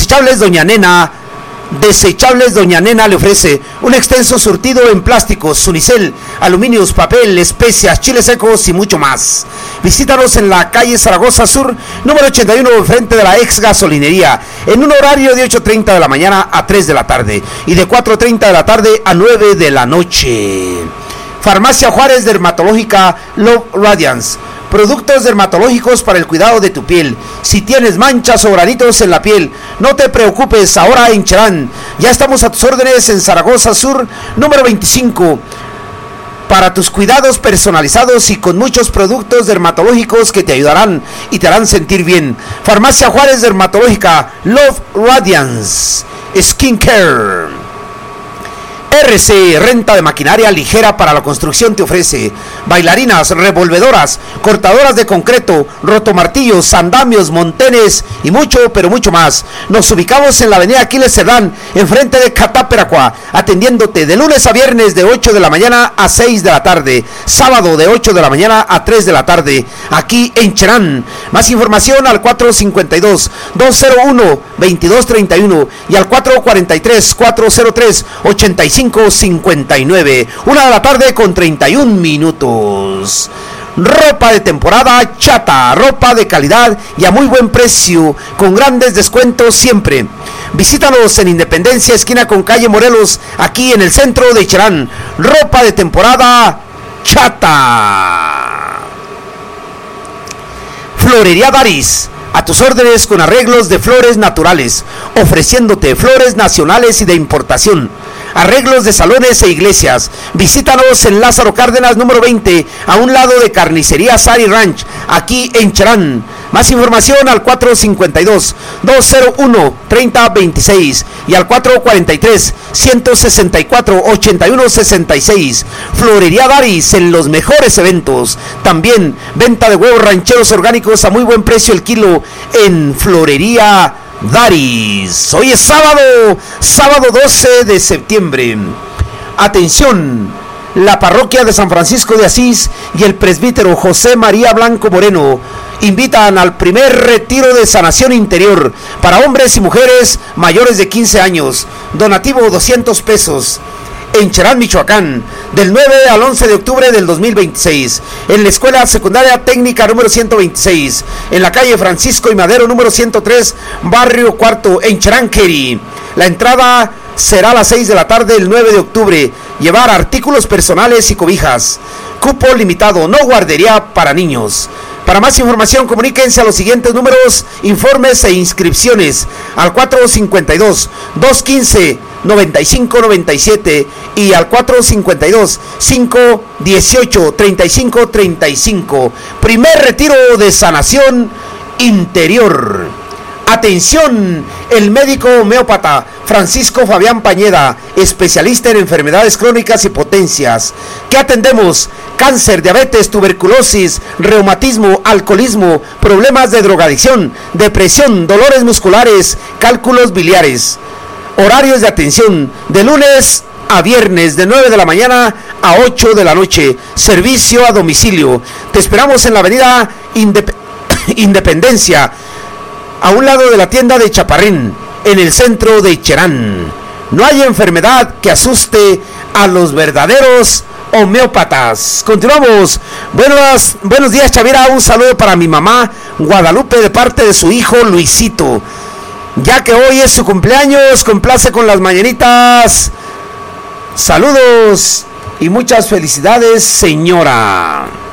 Desechables Doña Nena le ofrece un extenso surtido en plásticos, unicel, aluminios, papel, especias, chiles secos y mucho más. Visítanos en la calle Zaragoza Sur, número 81, frente de la ex gasolinería, en un horario de 8:30 de la mañana a 3 de la tarde y de 4:30 de la tarde a 9 de la noche. Farmacia Juárez Dermatológica Love Radiance. Productos dermatológicos para el cuidado de tu piel. Si tienes manchas o granitos en la piel, no te preocupes, ahora en Cherán. Ya estamos a tus órdenes en Zaragoza Sur, número 25. Para tus cuidados personalizados y con muchos productos dermatológicos que te ayudarán y te harán sentir bien. Farmacia Juárez Dermatológica Love Radiance Skincare. RC, renta de maquinaria ligera para la construcción, te ofrece bailarinas, revolvedoras, cortadoras de concreto, rotomartillos, andamios, montenes y mucho, pero mucho más. Nos ubicamos en la avenida Aquiles Cerdán, enfrente de Cataperacua, atendiéndote de lunes a viernes de 8 de la mañana a 6 de la tarde, sábado de 8 de la mañana a 3 de la tarde, aquí en Cherán. Más información al 452-201-2231 y al 443-403-8559. 1 de la tarde con 31 minutos. Ropa de temporada Chata, ropa de calidad y a muy buen precio, con grandes descuentos siempre. Visítanos en Independencia, esquina con calle Morelos, aquí en el centro de Cherán. Ropa de temporada Chata. Florería Daris, a tus órdenes con arreglos de flores naturales, ofreciéndote flores nacionales y de importación. Arreglos de salones e iglesias. Visítanos en Lázaro Cárdenas número 20, a un lado de Carnicería Sari Ranch, aquí en Cherán. Más información al 452-201-3026 y al 443-164-8166. Florería Daris, en los mejores eventos. También venta de huevos rancheros orgánicos a muy buen precio el kilo en Florería Daris. Hoy es sábado 12 de septiembre. Atención, la parroquia de San Francisco de Asís y el presbítero José María Blanco Moreno invitan al primer retiro de sanación interior para hombres y mujeres mayores de 15 años. Donativo 200 pesos. En Cherán, Michoacán, del 9 al 11 de octubre del 2026, en la Escuela Secundaria Técnica número 126, en la calle Francisco y Madero número 103, Barrio Cuarto, en Cherán-Querí. La entrada será a las 6 de la tarde el 9 de octubre. Llevar artículos personales y cobijas. Cupo limitado, no guardería para niños. Para más información, comuníquense a los siguientes números, informes e inscripciones al 452-215-9597 y al 452-518-3535. Primer retiro de sanación interior. Atención, el médico homeópata Francisco Fabián Pañeda, especialista en enfermedades crónicas y potencias, que atendemos cáncer, diabetes, tuberculosis, reumatismo, alcoholismo, problemas de drogadicción, depresión, dolores musculares, cálculos biliares. Horarios de atención de lunes a viernes de 9 de la mañana a 8 de la noche. Servicio a domicilio. Te esperamos en la avenida Independencia, a un lado de la tienda de Chaparrín, en el centro de Cherán. No hay enfermedad que asuste a los verdaderos homeópatas. Continuamos. Buenos días, Chavira. Un saludo para mi mamá Guadalupe de parte de su hijo Luisito, ya que hoy es su cumpleaños. Complace con las mañanitas. Saludos y muchas felicidades, señora.